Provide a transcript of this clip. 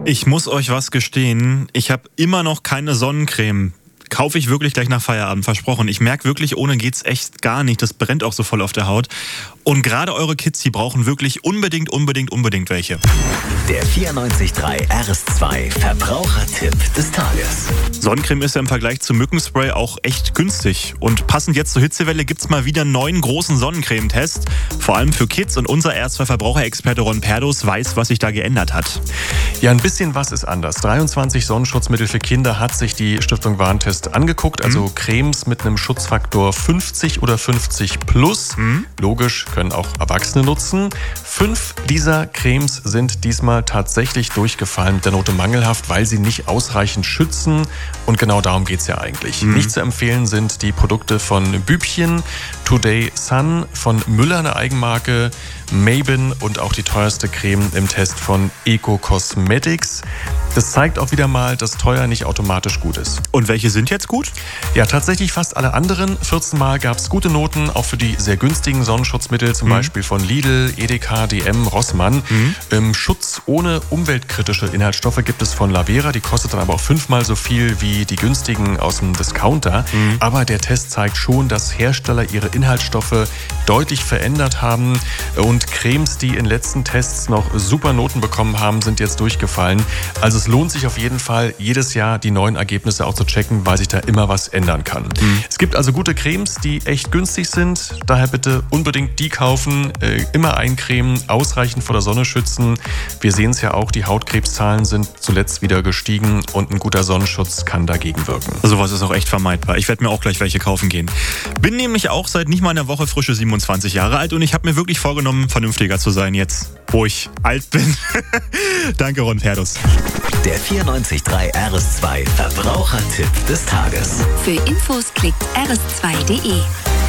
Ich muss euch was gestehen, ich habe immer noch keine Sonnencreme. Kaufe ich wirklich gleich nach Feierabend, versprochen. Ich merke wirklich, ohne geht's echt gar nicht. Das brennt auch so voll auf der Haut. Und gerade eure Kids, die brauchen wirklich unbedingt welche. Der 94.3 RS2 Verbrauchertipp des Tages. Sonnencreme ist ja im Vergleich zu Mückenspray auch echt günstig. Und passend jetzt zur Hitzewelle gibt's mal wieder einen neuen großen Sonnencremetest. Vor allem für Kids. Und unser RS2-Verbraucherexperte Ron Perdus weiß, was sich da geändert hat. Ja, ein bisschen was ist anders. 23 Sonnenschutzmittel für Kinder hat sich die Stiftung Warentest angeguckt. Also Cremes mit einem Schutzfaktor 50 oder 50 plus. Logisch, können auch Erwachsene nutzen. 5 dieser Cremes sind diesmal tatsächlich durchgefallen mit der Note mangelhaft, weil sie nicht ausreichend schützen. Und genau darum geht es ja eigentlich. Nicht zu empfehlen sind die Produkte von Bübchen, Today Sun, von Müller, eine Eigenmarke, Mabin und auch die teuerste Creme im Test von Eco Cosmetics. Das zeigt auch wieder mal, dass teuer nicht automatisch gut ist. Und welche sind jetzt gut? Ja, tatsächlich fast alle anderen. 14 Mal gab es gute Noten, auch für die sehr günstigen Sonnenschutzmittel, zum Beispiel von Lidl, Edeka, DM, Rossmann. Schutz ohne umweltkritische Inhaltsstoffe gibt es von Lavera. Die kostet dann aber auch 5-mal so viel wie die günstigen aus dem Discounter. Aber der Test zeigt schon, dass Hersteller ihre Inhaltsstoffe deutlich verändert haben. Und Cremes, die in letzten Tests noch super Noten bekommen haben, sind jetzt durchgefallen. Also es lohnt sich auf jeden Fall, jedes Jahr die neuen Ergebnisse auch zu checken, weil sich da immer was ändern kann. Es gibt also gute Cremes, die echt günstig sind. Daher bitte unbedingt die kaufen. Immer eincremen, ausreichend vor der Sonne schützen. Wir sehen es ja auch, die Hautkrebszahlen sind zuletzt wieder gestiegen und ein guter Sonnenschutz kann dagegen wirken. Sowas ist auch echt vermeidbar. Ich werde mir auch gleich welche kaufen gehen. Bin nämlich auch seit nicht mal einer Woche frische 27 Jahre alt und ich habe mir wirklich vorgenommen, vernünftiger zu sein jetzt, wo ich alt bin. Danke, Ron Perdus. Der 94.3 RS2 Verbrauchertipp des Tages. Für Infos klickt rs2.de.